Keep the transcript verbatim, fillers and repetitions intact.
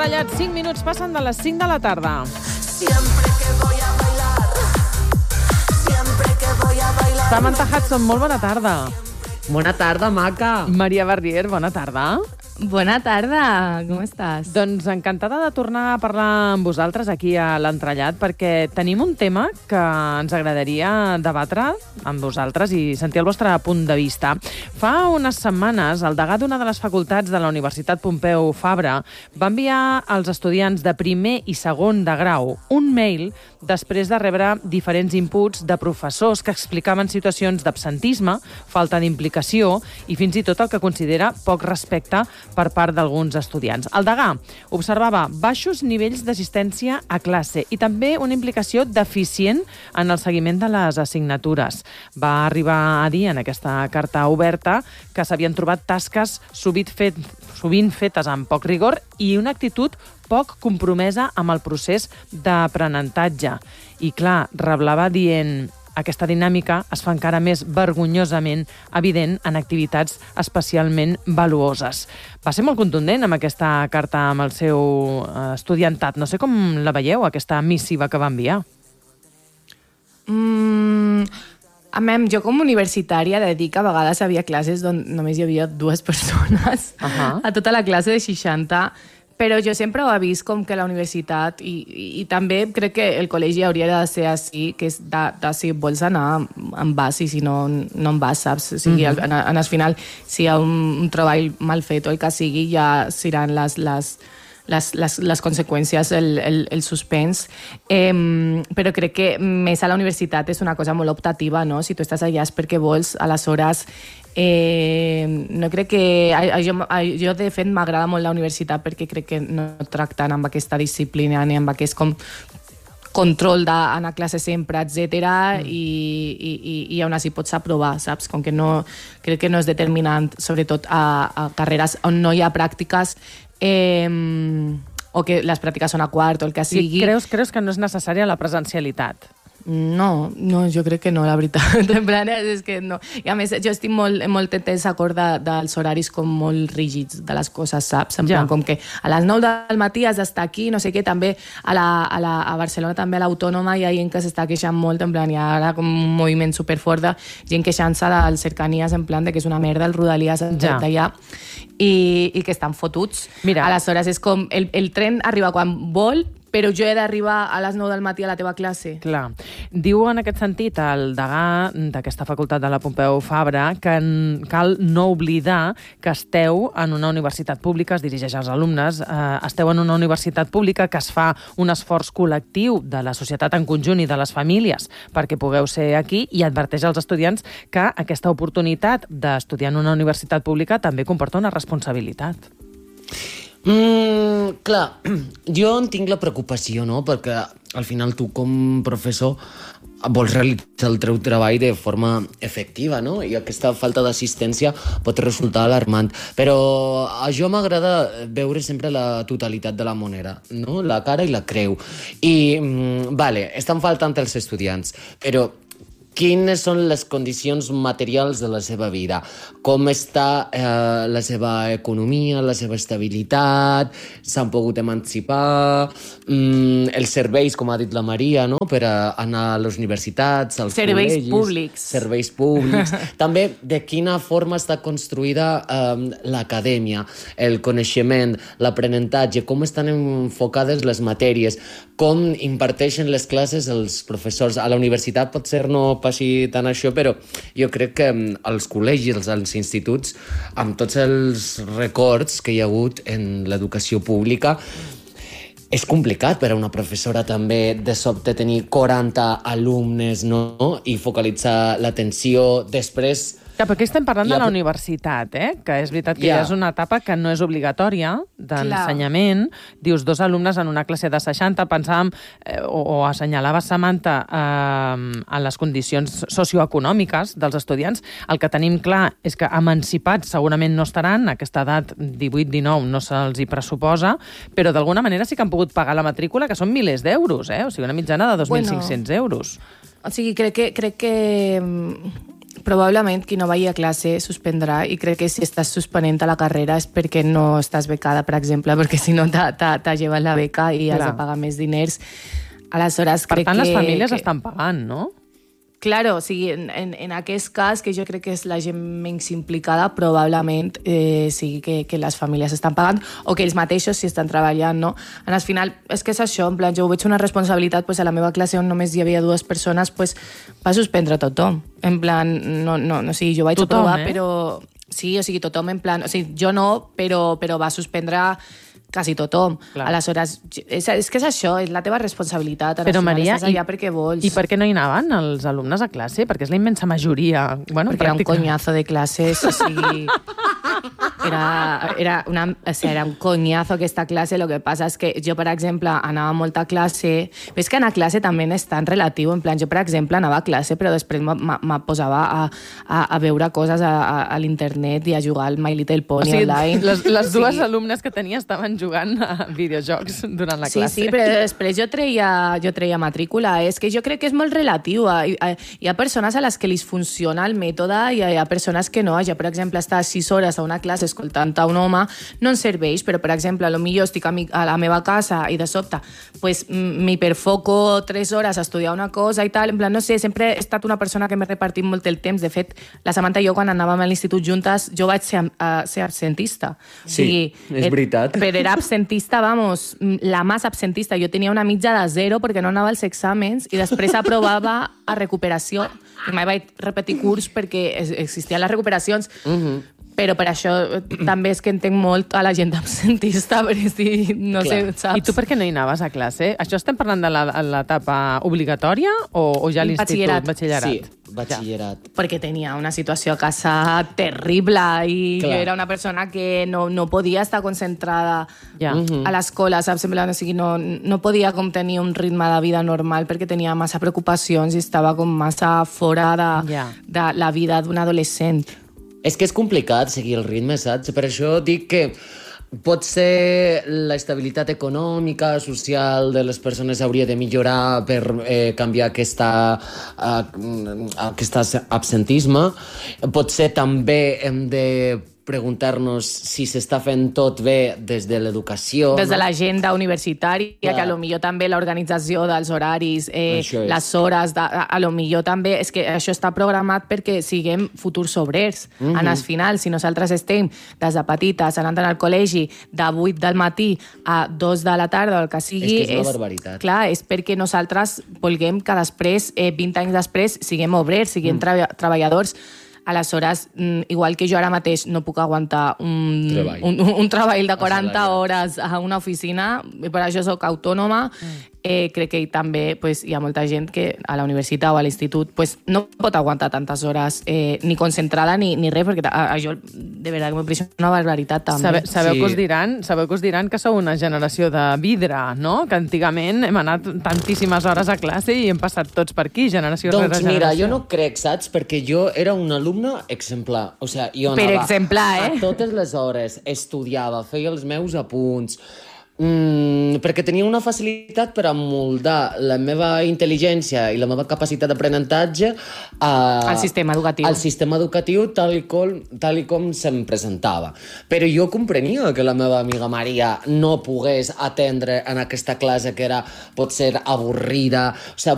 l'entrellat. cinc minuts passen de les cinc de la tarda. Siempre que voy a bailar, siempre que voy a bailar. Samantha Hudson, molt bona tarda. Bona tarda, maca. Maria Barrier, bona tarda. Bona tarda, com estàs? Doncs encantada de tornar a parlar amb vosaltres aquí a l'entrellat, perquè tenim un tema que ens agradaria debatre amb vosaltres i sentir el vostre punt de vista. Fa unes setmanes, el degà d'una de les facultats de la Universitat Pompeu Fabra va enviar als estudiants de primer i segon de grau un mail després de rebre diferents inputs de professors que explicaven situacions d'absentisme, falta d'implicació i fins i tot el que considera poc respecte per part d'alguns estudiants. El degà observava baixos nivells d'assistència a classe i també una implicació deficient en el seguiment de les assignatures. Va arribar a dir en aquesta carta oberta que s'havien trobat tasques sovint, fet, sovint fetes amb poc rigor i una actitud poc compromesa amb el procés d'aprenentatge. I clar, reblava dient: aquesta dinàmica es fa encara més vergonyosament evident en activitats especialment valuoses. Va ser molt contundent amb aquesta carta amb el seu estudiantat. No sé com la veieu, aquesta missiva que va enviar. Mm, a mi, jo com a universitària he de dir que a vegades havia classes on només hi havia dues persones uh-huh. a tota la classe de seixanta. Però jo sempre ho he vist com que la universitat i, i, i també crec que el col·legi hauria de ser així, que és de, de si vols anar en vas i si no, no en vas, saps? O sigui, mm-hmm. en, en el final, si hi ha un, un treball mal fet o el que sigui, ja seran les, les, les, les, les conseqüències, el, el, el suspens. Eh, però crec que més a la universitat és una cosa molt optativa, no? Si tu estàs allà és perquè vols, aleshores... Eh, no crec que... Jo, jo de fet, m'agrada molt la universitat perquè crec que no tracten amb aquesta disciplina ni amb aquest com control d'anar a classe sempre, etcètera, mm. i, i, i on així pots aprovar, saps? Com que no... Crec que no és determinant, sobretot a, a carreres on no hi ha pràctiques... Eh, o que les pràctiques són a quart o el que sigui... I creus, creus que no és necessària la presencialitat? No, no, jo crec que no, la veritat. En plan, és que no. I a més, jo estic molt, molt en desacord de, dels horaris com molt rígids de les coses, saps? En plan, ja. Com que a les nou del matí has d'estar aquí, no sé què, també a, la, a, la, a Barcelona, també a l'Autònoma, hi ha gent que s'està queixant molt, en plan, hi ha ara com un moviment superfort de gent queixant-se dels cercanies, en plan, de que és una merda el Rodalies ja. d'allà, i, i que estan fotuts. Mira. Aleshores, és com, el, el tren arriba quan vol, però jo he d'arribar a les nou del matí a la teva classe. Clar. Diu en aquest sentit el degà d'aquesta facultat de la Pompeu Fabra que cal no oblidar que esteu en una universitat pública, es dirigeix als alumnes, eh, esteu en una universitat pública que es fa un esforç col·lectiu de la societat en conjunt i de les famílies perquè pugueu ser aquí, i adverteix als estudiants que aquesta oportunitat d'estudiar en una universitat pública també comporta una responsabilitat. Mm, clar, jo en tinc la preocupació, no? Perquè al final tu com professor vols realitzar el teu treball de forma efectiva, no? I aquesta falta d'assistència pot resultar alarmant. Però a jo m'agrada veure sempre la totalitat de la moneda, no? La cara i la creu. I, mm, vale, estan faltant els estudiants, però quines són les condicions materials de la seva vida, com està eh, la seva economia, la seva estabilitat, s'han pogut emancipar, mm, els serveis, com ha dit la Maria, no? Per a anar a les universitats, als serveis col·legis, públics. Serveis públics. També de quina forma està construïda eh, l'acadèmia, el coneixement, l'aprenentatge, com estan enfocades les matèries, com imparteixen les classes els professors. A la universitat potser no passi tant això, però jo crec que als col·legis, als instituts, amb tots els records que hi ha hagut en l'educació pública, és complicat per a una professora també de sobte tenir quaranta alumnes, no? I focalitzar l'atenció. Després... Ja, però aquí estem parlant ja, de la universitat, eh? Que és veritat que ja. ja és una etapa que no és obligatòria d'ensenyament. Dius, dos alumnes en una classe de seixanta, pensàvem, eh, o, o assenyalava Samantha, eh, en les condicions socioeconòmiques dels estudiants. El que tenim clar és que emancipats segurament no estaran, a aquesta edat divuit dinou no se'ls hi pressuposa, però d'alguna manera sí que han pogut pagar la matrícula, que són milers d'euros, eh? O sigui, una mitjana de dos mil cinc-cents bueno, euros. O sigui, crec que... Crec que... probablement qui no vagi a classe suspendrà, i crec que si estàs suspenent a la carrera és perquè no estàs becada, per exemple, perquè si no t'ha llevat la beca i has Clar. de pagar més diners. Aleshores, Per crec tant, que... les famílies que... estan pagant, no? Claro, o sigui, en, en, en aquest cas, que jo crec que és la gent menys implicada, probablement eh, sigui que, que les famílies estan pagant o que ells mateixos si estan treballant, no? En el final, és que és això, en plan, jo ho veig una responsabilitat, pues, a la meva classe on només hi havia dues persones, pues, va suspendre tothom. En plan, no, no, no o sigui, jo vaig Tothom, aprovar, eh? però... Sí, o sigui, tothom en plan... O sigui, jo no, però, però va suspendre quasi tothom. Clar. Aleshores, és, és que és això, és la teva responsabilitat. A la Però, final Maria, estàs allà perquè vols. I per què no hi anaven els alumnes a classe? Perquè és la immensa majoria. Bueno, Perquè era un pràcticament. coñazo de classes, o sigui... Era, era, una, o sigui, era un coñazo aquesta classe. Lo que passa és que jo, per exemple, anava molt a classe... Però és que anar a classe també és tan relatiu. En plan, jo, per exemple, anava a classe, però després me posava a, a, a veure coses a, a, a l'internet i a jugar al My Little Pony O sigui, online. les, les dues Sí. alumnes que tenia estaven jugant a videojocs durant la Sí, classe. sí, però després jo treia, jo treia matrícula. És que jo crec que és molt relatiu. Hi ha, hi ha persones a les que li funciona el mètode i hi ha persones que no. Jo, per exemple, estar sis hores a una classe escoltant a un home no em serveix, però, per exemple, potser estic a, mi, a la meva casa i de sobte pues, m'hiperfoco tres hores a estudiar una cosa i tal. En plan, no sé, sempre he estat una persona que m'he repartit molt el temps. De fet, la Samantha i jo, quan anàvem a l'institut juntes, jo vaig ser, uh, ser absentista. Sí, és veritat. Però era absentista, vamos, la més absentista. Jo tenia una mitja de zero perquè no anava als exàmens i després aprovava a recuperació. I mai vaig repetir curs perquè existien les recuperacions. Uh-huh. Però per això també és que entenc molt a la gent absentista, perquè si, no Clar. sé, saps? I tu per què no hi anaves a classe? Això estem parlant de la- l'etapa obligatòria o, o ja a l'institut? Batxillerat. Batxillerat. Sí, batxillerat. Perquè tenia una situació a casa terrible i Clar. jo era una persona que no, no podia estar concentrada Ja. a l'escola, saps? En plan, o sigui, no, no podia com tenir un ritme de vida normal perquè tenia massa preocupacions i estava com massa fora de, Ja. de la vida d'un adolescent. És que és complicat seguir el ritme, saps? Per això dic que pot ser l'estabilitat econòmica, social de les persones hauria de millorar per eh, canviar aquesta, uh, aquest absentisme. Pot ser també hem de preguntar-nos si s'està fent tot bé des de l'educació. Des de no? l'agenda universitària, Clar. que a lo millor també l'organització dels horaris, eh, Això és. les hores, de, a, a lo millor també, és que això està programat perquè siguem futurs obrers. Mm -hmm. En el final, si nosaltres estem des de petites anant al col·legi de vuit del matí a dos de la tarda o el que sigui... És que és una barbaritat. Clar, és perquè nosaltres vulguem que després, eh, vint anys després, siguem obrers, siguem mm. tra treballadors. Aleshores, igual que jo ara mateix no puc aguantar un Treball. un, un, un treball de quaranta Assalariat. hores a una oficina, i per això soc autònoma, mm. eh, crec que també pues, hi ha molta gent que a la universitat o a l'institut pues, no pot aguantar tantes hores eh, ni concentrada ni, ni res, perquè a, a jo de veritat que m'impressiona una barbaritat també. Sabe, sabeu, Sí. que us diran, sabeu que us diran que sou una generació de vidre, no? Que antigament hem anat tantíssimes hores a classe i hem passat tots per aquí, generació Doncs rere mira, generació. jo no crec, saps? Perquè jo era un alumne exemplar. O sigui, jo Per anava exemplar, eh? a totes les hores, estudiava, feia els meus apunts, mm, perquè tenia una facilitat per a moldar la meva intel·ligència i la meva capacitat d'aprenentatge a... Al sistema educatiu. al sistema educatiu tal i com, tal i com se'm presentava. Però jo comprenia que la meva amiga Maria no pogués atendre en aquesta classe que era potser avorrida. O sigui,